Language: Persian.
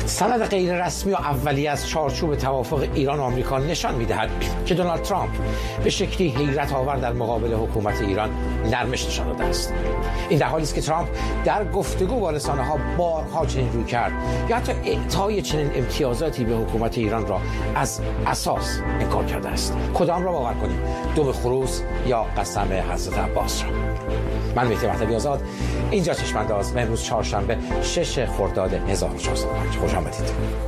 سند غیر رسمی و اولیه از چارچوب توافق ایران و آمریکا نشان می‌دهد که دونالد ترامپ به شکلی حیرت آور در مقابل حکومت ایران نرمش نشان داده است. این در حالی است که ترامپ در گفتگو با رسانه‌ها بارها چنین روی کرد یا حتی اعطای چنین امتیازاتی به حکومت ایران را از اساس انکار کرده است. کدام را باور کنیم؟ دم خروس یا قسم حضرت عباس را؟ من مهدی مهدوی آزاد، اینجا چشم‌انداز، امروز چهارشنبه 6 خرداد 1405. خوش آمدید.